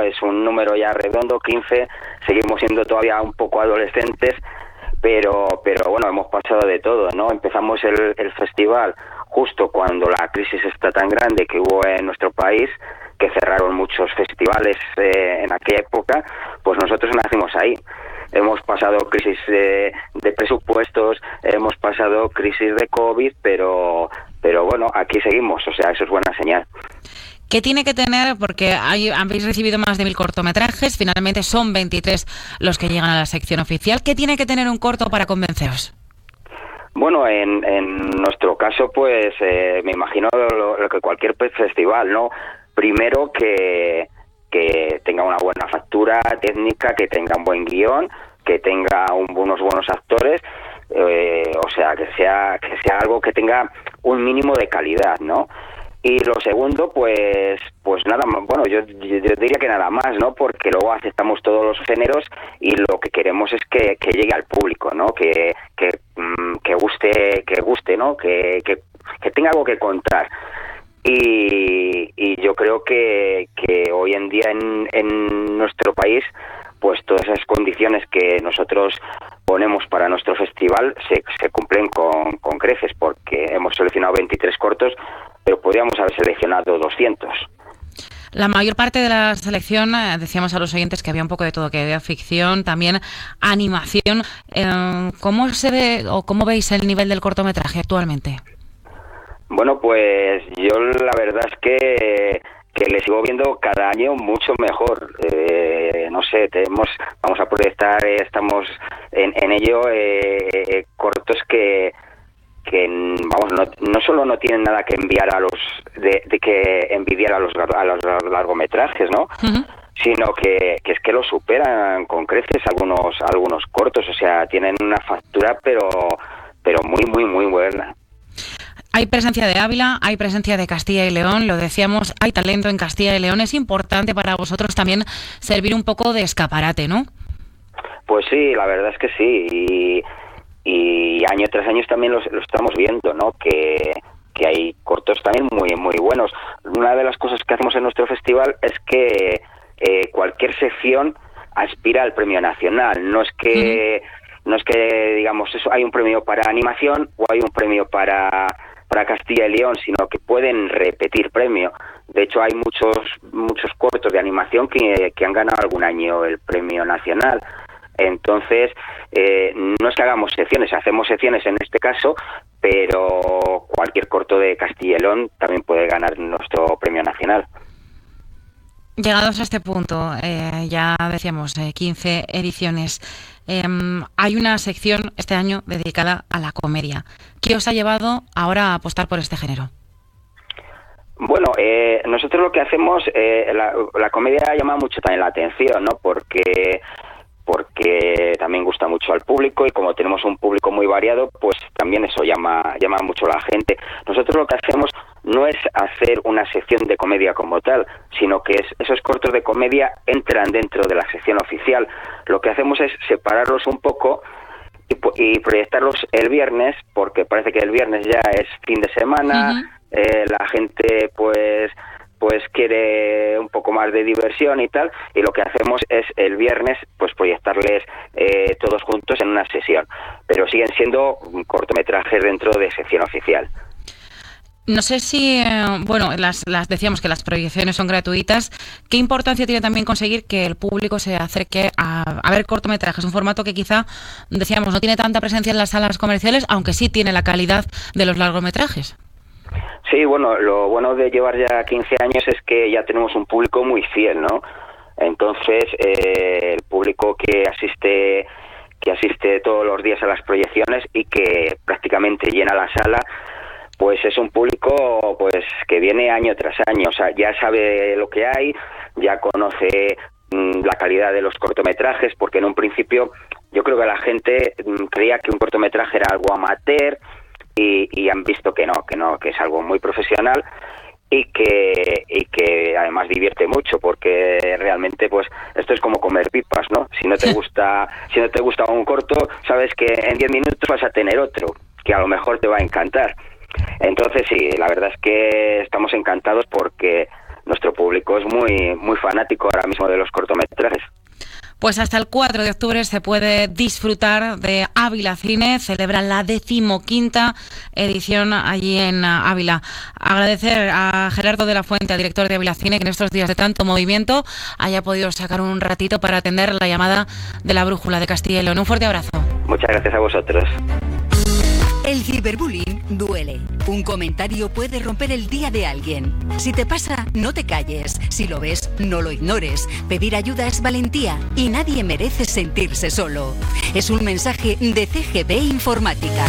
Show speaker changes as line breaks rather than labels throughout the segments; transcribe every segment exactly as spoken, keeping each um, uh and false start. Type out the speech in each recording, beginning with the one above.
es un número ya redondo, quince, seguimos siendo todavía un poco adolescentes, pero pero bueno, hemos pasado de todo, ¿no? Empezamos el, el festival justo cuando la crisis está tan grande que hubo en nuestro país, que cerraron muchos festivales eh, en aquella época, pues nosotros nacimos ahí. Hemos pasado crisis de, de presupuestos, hemos pasado crisis de COVID, pero pero bueno, aquí seguimos, o sea, eso es buena señal.
¿Qué tiene que tener? Porque hay, habéis recibido más de mil cortometrajes, finalmente son veintitrés los que llegan a la sección oficial. ¿Qué tiene que tener un corto para convenceros?
Bueno, en, en nuestro caso, pues eh, me imagino lo, lo que cualquier festival, ¿no? Primero que, que tenga una buena factura técnica, que tenga un buen guión, que tenga un, unos buenos actores, eh, o sea, que sea que sea algo que tenga un mínimo de calidad, ¿no? Y lo segundo, pues pues nada más, bueno, yo, yo diría que nada más, ¿no? Porque luego aceptamos todos los géneros y lo que queremos es que, que llegue al público, ¿no? Que que, que guste, que guste, ¿no? Que, que, que tenga algo que contar. Y, y yo creo que, que hoy en día en, en nuestro país, pues todas esas condiciones que nosotros ponemos para nuestro festival se, se cumplen con, con creces, porque hemos seleccionado veintitrés cortos, pero podríamos haber seleccionado doscientos.
La mayor parte de la selección, eh, decíamos a los oyentes que había un poco de todo, que había ficción, también animación. Eh, ¿Cómo se ve o cómo veis el nivel del cortometraje actualmente?
Bueno, pues yo la verdad es que, que le sigo viendo cada año mucho mejor. Eh, no sé, tenemos, vamos a proyectar, eh, estamos en, en ello, eh, eh, cortos que, que vamos, no, no solo no tienen nada que enviar a los, de, de que envidiar a los, a los largometrajes, ¿no? Uh-huh. Sino que, que es que lo superan con creces algunos, algunos cortos, o sea, tienen una factura, pero, pero muy, muy, muy buena.
Hay presencia de Ávila, hay presencia de Castilla y León, lo decíamos, hay talento en Castilla y León. Es importante para vosotros también servir un poco de escaparate, ¿no?
Pues sí, la verdad es que sí, y, y año tras año también lo, lo estamos viendo, ¿no? Que, que hay cortos también muy, muy buenos. Una de las cosas que hacemos en nuestro festival es que eh, cualquier sección aspira al premio nacional, no es que... Uh-huh. No es que, digamos, eso hay un premio para animación o hay un premio para... para Castilla y León, sino que pueden repetir premio. De hecho, hay muchos muchos cortos de animación que, que han ganado algún año el premio nacional. Entonces, eh, no es que hagamos secciones, hacemos secciones en este caso, pero cualquier corto de Castilla y León también puede ganar nuestro premio nacional.
Llegados a este punto, eh, ya decíamos, eh, quince ediciones. Eh, hay una sección este año dedicada a la comedia. ¿Qué os ha llevado ahora a apostar por este género?
Bueno, eh, nosotros lo que hacemos, eh, la, la comedia llama mucho también la atención, ¿no? Porque porque también gusta mucho al público y como tenemos un público muy variado, pues también eso llama llama mucho a la gente. Nosotros lo que hacemos no es hacer una sección de comedia como tal, sino que es, esos cortos de comedia entran dentro de la sección oficial. Lo que hacemos es separarlos un poco y, y proyectarlos el viernes, porque parece que el viernes ya es fin de semana, uh-huh. eh, la gente pues... pues quiere un poco más de diversión y tal, y lo que hacemos es el viernes pues proyectarles eh, todos juntos en una sesión, pero siguen siendo cortometrajes dentro de sección oficial.
No sé si, eh, bueno, las, las decíamos que las proyecciones son gratuitas. ¿Qué importancia tiene también conseguir que el público se acerque a, a ver cortometrajes? Un formato que quizá, decíamos, no tiene tanta presencia en las salas comerciales, aunque sí tiene la calidad de los largometrajes.
Sí, bueno, lo bueno de llevar ya quince años es que ya tenemos un público muy fiel, ¿no? Entonces, eh, el público que asiste que asiste todos los días a las proyecciones y que prácticamente llena la sala, pues es un público pues que viene año tras año, o sea, ya sabe lo que hay, ya conoce mmm, la calidad de los cortometrajes, porque en un principio yo creo que la gente mmm, creía que un cortometraje era algo amateur, Y, y han visto que no, que no, que es algo muy profesional y que y que además divierte mucho, porque realmente pues esto es como comer pipas, ¿no? Si no te gusta, si no te gusta un corto, sabes que en diez minutos vas a tener otro que a lo mejor te va a encantar. Entonces sí, la verdad es que estamos encantados porque nuestro público es muy, muy fanático ahora mismo de los cortometrajes.
Pues hasta el cuatro de octubre se puede disfrutar de Ávila Cine. Celebran la decimoquinta edición allí en Ávila. Agradecer a Gerardo de la Fuente, director de Ávila Cine, que en estos días de tanto movimiento haya podido sacar un ratito para atender la llamada de la Brújula de Castilla y León. Un fuerte abrazo.
Muchas gracias a vosotros.
El ciberbullying duele. Un comentario puede romper el día de alguien. Si te pasa, no te calles. Si lo ves, no lo ignores. Pedir ayuda es valentía y nadie merece sentirse solo. Es un mensaje de C G B Informática.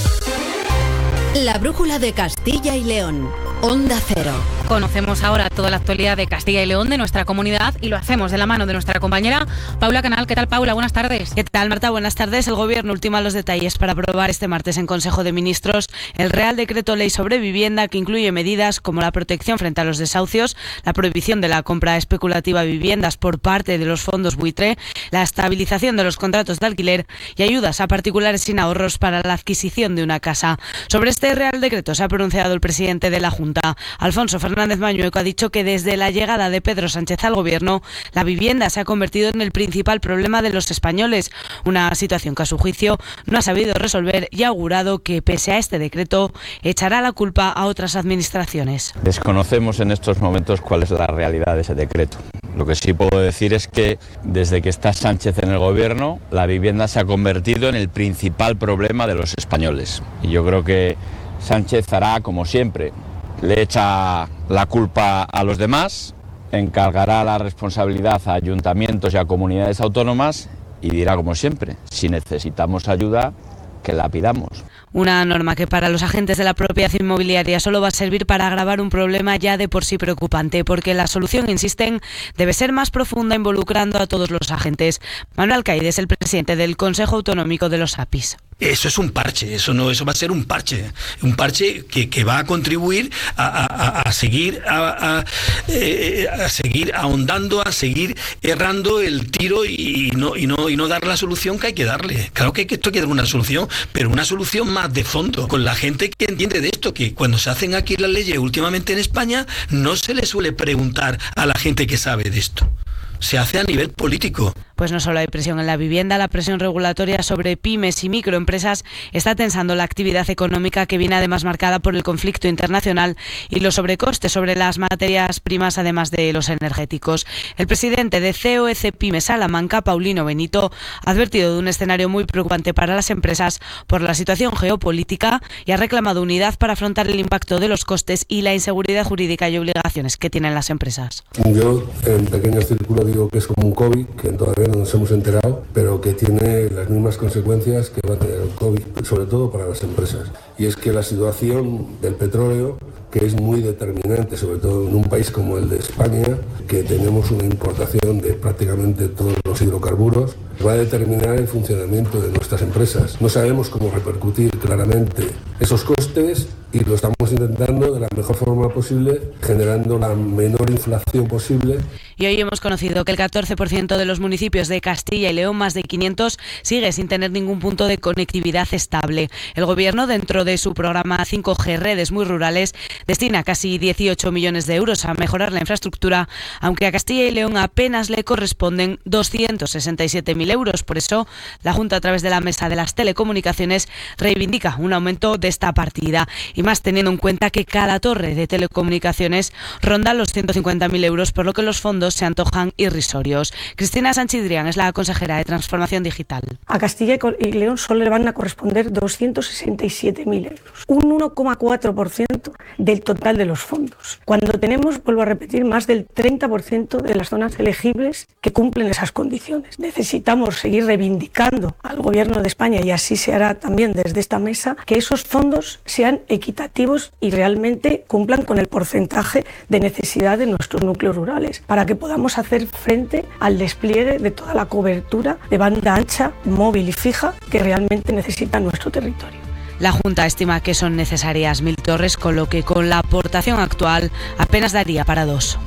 La Brújula de Castilla y León. Onda Cero.
Conocemos ahora toda la actualidad de Castilla y León, de nuestra comunidad, y lo hacemos de la mano de nuestra compañera Paula Canal. ¿Qué tal, Paula? Buenas tardes.
¿Qué tal, Marta? Buenas tardes. El Gobierno ultima los detalles para aprobar este martes en Consejo de Ministros el Real Decreto Ley sobre Vivienda, que incluye medidas como la protección frente a los desahucios, la prohibición de la compra especulativa de viviendas por parte de los fondos buitre, la estabilización de los contratos de alquiler y ayudas a particulares sin ahorros para la adquisición de una casa. Sobre este Real Decreto se ha pronunciado el presidente de la Junta, Alfonso Fernández Mañueco, ha dicho que desde la llegada de Pedro Sánchez al Gobierno, la vivienda se ha convertido en el principal problema de los españoles, una situación que a su juicio no ha sabido resolver, y ha augurado que pese a este decreto echará la culpa a otras administraciones.
Desconocemos en estos momentos cuál es la realidad de ese decreto. Lo que sí puedo decir es que desde que está Sánchez en el Gobierno, la vivienda se ha convertido en el principal problema de los españoles. Y yo creo que Sánchez hará como siempre. Le echa la culpa a los demás, encargará la responsabilidad a ayuntamientos y a comunidades autónomas y dirá como siempre, si necesitamos ayuda, que la pidamos.
Una norma que para los agentes de la propiedad inmobiliaria solo va a servir para agravar un problema ya de por sí preocupante, porque la solución, insisten, debe ser más profunda, involucrando a todos los agentes. Manuel Alcaide es el presidente del Consejo Autonómico de los A P Is.
Eso es un parche, eso no, eso va a ser un parche, un parche que, que va a contribuir a, a, a seguir a, a, eh, a seguir ahondando, a seguir errando el tiro y no y no y no dar la solución que hay que darle. Claro que esto hay que dar una solución, pero una solución más de fondo, con la gente que entiende de esto, que cuando se hacen aquí las leyes últimamente en España no se le suele preguntar a la gente que sabe de esto. Se hace a nivel político.
Pues no solo hay presión en la vivienda, la presión regulatoria sobre pymes y microempresas está tensando la actividad económica, que viene además marcada por el conflicto internacional y los sobrecostes sobre las materias primas, además de los energéticos. El presidente de C O E C Pyme Salamanca, Paulino Benito, ha advertido de un escenario muy preocupante para las empresas por la situación geopolítica y ha reclamado unidad para afrontar el impacto de los costes y la inseguridad jurídica y obligaciones que tienen las empresas.
Yo, en pequeños círculos, digo que es como un COVID, que todavía no nos hemos enterado, pero que tiene las mismas consecuencias que va a tener el COVID, sobre todo para las empresas. Y es que la situación del petróleo, que es muy determinante, sobre todo en un país como el de España, que tenemos una importación de prácticamente todos los hidrocarburos, va a determinar el funcionamiento de nuestras empresas. No sabemos cómo repercutir claramente esos costes y lo estamos intentando de la mejor forma posible, generando la menor inflación posible.
Y hoy hemos conocido que el catorce por ciento de los municipios de Castilla y León, más de quinientos, sigue sin tener ningún punto de conectividad estable. El Gobierno, dentro de su programa cinco G Redes Muy Rurales, destina casi dieciocho millones de euros a mejorar la infraestructura, aunque a Castilla y León apenas le corresponden doscientos sesenta y siete mil euros. Por eso, la Junta, a través de la Mesa de las Telecomunicaciones, reivindica un aumento de esta partida, y más teniendo en cuenta que cada torre de telecomunicaciones ronda los ciento cincuenta mil euros, por lo que los fondos se antojan irrisorios. Cristina Sanchidrián es la consejera de Transformación Digital.
A Castilla y León solo le van a corresponder doscientos sesenta y siete mil euros, un uno coma cuatro por ciento del total de los fondos, cuando tenemos, vuelvo a repetir, más del treinta por ciento de las zonas elegibles que cumplen esas condiciones. Necesitamos seguir reivindicando al Gobierno de España, y así se hará también desde esta mesa, que esos fondos sean equitativos y realmente cumplan con el porcentaje de necesidad de nuestros núcleos rurales, para que podamos hacer frente al despliegue de toda la cobertura de banda ancha, móvil y fija que realmente necesita nuestro territorio.
La Junta estima que son necesarias mil torres, con lo que con la aportación actual apenas daría para dos.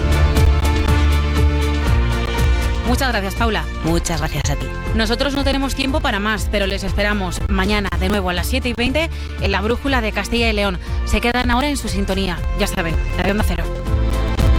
Muchas gracias, Paula.
Muchas gracias a ti.
Nosotros no tenemos tiempo para más, pero les esperamos mañana de nuevo a las siete y veinte en la Brújula de Castilla y León. Se quedan ahora en su sintonía, ya saben, la de Onda Cero.